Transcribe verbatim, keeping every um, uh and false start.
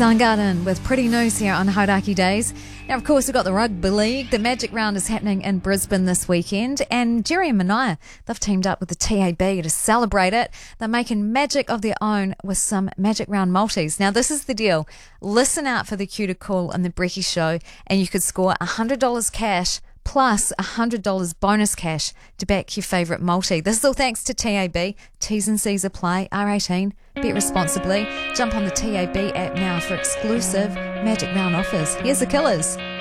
Soundgarden with Pretty News here on Hauraki Days. Now, of course, we've got the Rugby League. The Magic Round is happening in Brisbane this weekend, and Jerry and Mania, they've teamed up with the T A B to celebrate it. They're making magic of their own with some Magic Round multis. Now, this is the deal. Listen out for the cue to call on the Brekkie Show, and you could score one hundred dollars cash plus one hundred dollars bonus cash to back your favourite multi. This is all thanks to T A B. T's and C's apply. R eighteen. Bet responsibly. Jump on the T A B app now for exclusive Magic Round offers. Here's the Killers.